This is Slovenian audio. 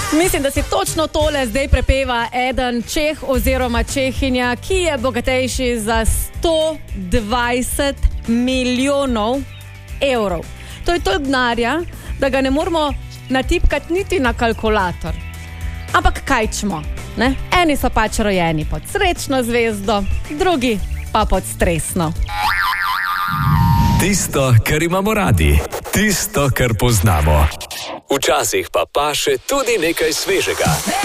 Mislim, da si točno tole zdaj prepeva eden Čeh oziroma Čehinja, ki je bogatejši za 120 milijonov evrov. To je to denarja, da ga ne moramo natipkati niti na kalkulator. Ampak kaj čmo, ne? Eni so pač rojeni pod srečno zvezdo, drugi pa pod stresno. Tisto, kar imamo radi, tisto, kar poznamo. Včasih pa paše tudi nekaj svežega.